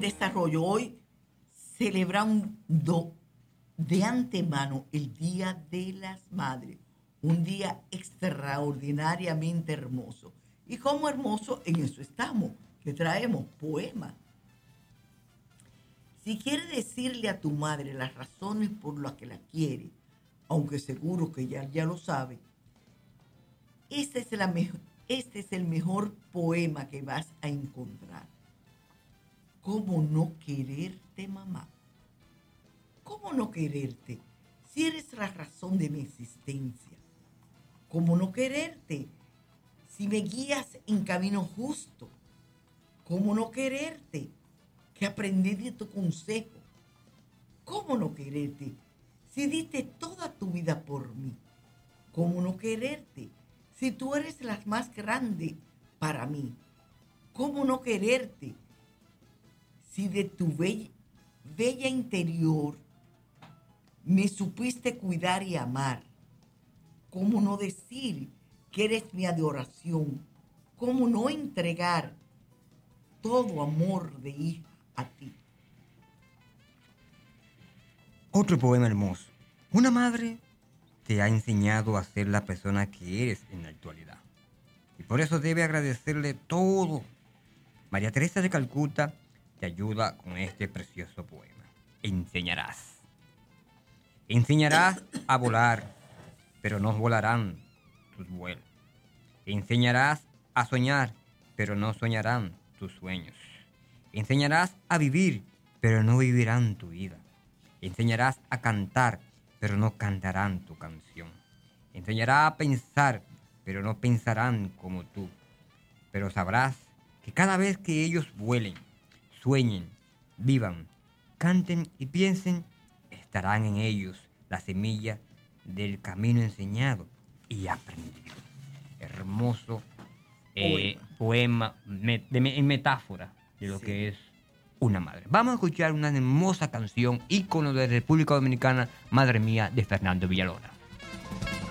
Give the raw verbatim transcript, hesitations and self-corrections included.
desarrollo. Hoy celebrando de antemano el Día de las Madres, un día extraordinariamente hermoso. Y como hermoso, en eso estamos, que traemos poemas. Si quieres decirle a tu madre las razones por las que la quiere, aunque seguro que ya, ya lo sabe, este es, la me- este es el mejor poema que vas a encontrar. ¿Cómo no quererte, mamá? ¿Cómo no quererte si eres la razón de mi existencia? ¿Cómo no quererte si me guías en camino justo? ¿Cómo no quererte que aprendí de tu consejo? ¿Cómo no quererte si diste toda tu vida por mí? ¿Cómo no quererte si tú eres la más grande para mí? ¿Cómo no quererte si de tu bella, bella interior me supiste cuidar y amar? ¿Cómo no decir que eres mi adoración? ¿Cómo no entregar todo amor de hija a ti? Otro poema hermoso. Una madre te ha enseñado a ser la persona que eres en la actualidad. Y por eso debe agradecerle todo. María Teresa de Calcuta te ayuda con este precioso poema. Enseñarás. Enseñarás a volar, pero no volarán tus vuelos. Enseñarás a soñar, pero no soñarán tus sueños. Enseñarás a vivir, pero no vivirán tu vida. Enseñarás a cantar, pero no cantarán tu canción. Enseñarás a pensar, pero no pensarán como tú. Pero sabrás que cada vez que ellos vuelen, sueñen, vivan, canten y piensen, estarán en ellos la semilla del camino enseñado y aprendido. Hermoso eh, Poema. poema me- de me- en metáfora de lo Sí. que es una madre. Vamos a escuchar una hermosa canción ícono de República Dominicana, Madre Mía, de Fernando Villalona.